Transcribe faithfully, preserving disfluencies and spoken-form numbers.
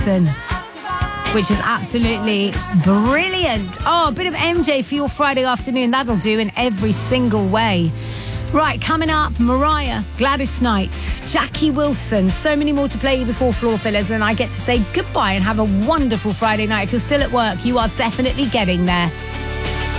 which is absolutely brilliant. Oh, a bit of M J for your Friday afternoon. That'll do in every single way. Right, coming up, Mariah, Gladys Knight, Jackie Wilson. So many more to play you before Floor Fillers, and I get to say goodbye and have a wonderful Friday night. If you're still at work, you are definitely getting there.